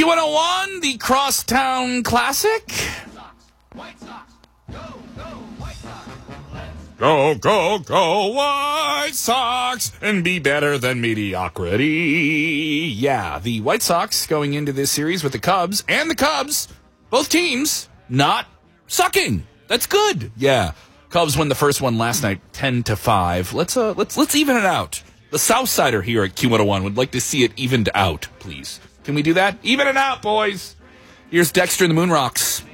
Q101, the Crosstown Classic. White Sox. Go, White Sox. Go, White Sox, and be better than mediocrity. Yeah, the White Sox going into this series with the Cubs, and the Cubs, both teams, not sucking. That's good. Yeah, Cubs won the first one last night, 10-5. Let's even it out. The Southsider here at Q101 would like to see it evened out, please. Can we do that? Even it out, boys. Here's Dexter and the Moonrocks.